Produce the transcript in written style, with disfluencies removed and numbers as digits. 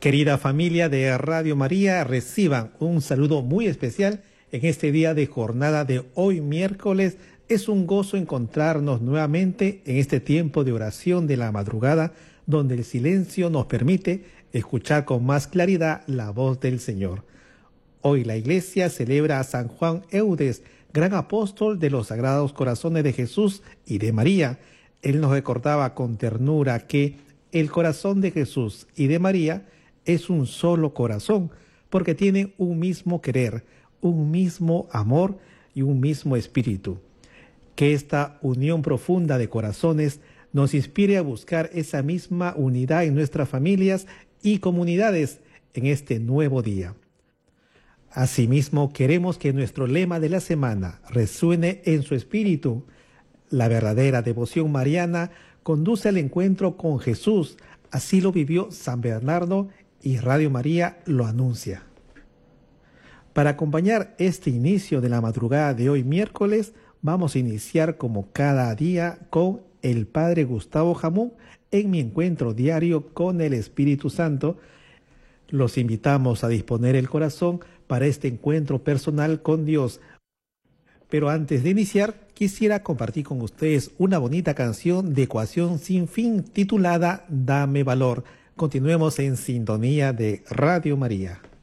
Querida familia de Radio María, reciban un saludo muy especial en este día de jornada de hoy miércoles. Es un gozo encontrarnos nuevamente en este tiempo de oración de la madrugada, donde el silencio nos permite escuchar con más claridad la voz del Señor. Hoy la Iglesia celebra a San Juan Eudes, gran apóstol de los Sagrados Corazones de Jesús y de María. Él nos recordaba con ternura que el corazón de Jesús y de María es un solo corazón, porque tienen un mismo querer, un mismo amor y un mismo espíritu. Que esta unión profunda de corazones nos inspire a buscar esa misma unidad en nuestras familias y comunidades en este nuevo día. Asimismo, queremos que nuestro lema de la semana resuene en su espíritu. La verdadera devoción mariana conduce al encuentro con Jesús. Así lo vivió San Bernardo y Radio María lo anuncia. Para acompañar este inicio de la madrugada de hoy miércoles, vamos a iniciar como cada día con el Padre Gustavo Jamón en mi encuentro diario con el Espíritu Santo. Los invitamos a disponer el corazón para este encuentro personal con Dios. Pero antes de iniciar, quisiera compartir con ustedes una bonita canción de Ecuación Sin Fin titulada Dame Valor. Continuemos en sintonía de Radio María.